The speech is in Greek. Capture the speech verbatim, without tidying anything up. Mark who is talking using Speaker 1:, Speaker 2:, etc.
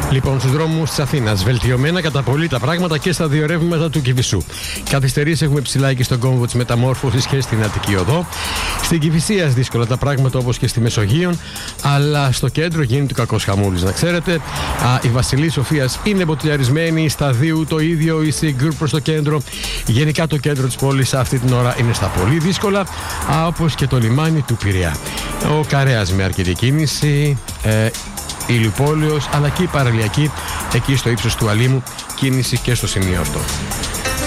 Speaker 1: Λοιπόν, στους δρόμους της Αθήνας, βελτιωμένα κατά πολύ τα πράγματα και στα δύο ρεύματα του Κηφισού. Καθυστερήσεις έχουμε ψηλά και στον κόμβο της μεταμόρφωσης και στην Αττική Οδό. Στην Κηφισίας δύσκολα τα πράγματα όπως και στη Μεσογείον, αλλά στο κέντρο γίνεται κακός χαμούλης, να ξέρετε. Α, η Βασιλής Σοφίας είναι μποτιλιαρισμένη, στα δύο το ίδιο, η Σιγκούρ προς το κέντρο. Γενικά το κέντρο της πόλης αυτή την ώρα είναι στα πολύ δύσκολα, α, όπως και το λιμάνι του Πειραιά. Ο Καρέας με αρκετή κίνηση. Ε, η Λιουπόλεως αλλά και η παραλιακή εκεί στο ύψος του Αλήμου, κίνηση και στο σημείο αυτό.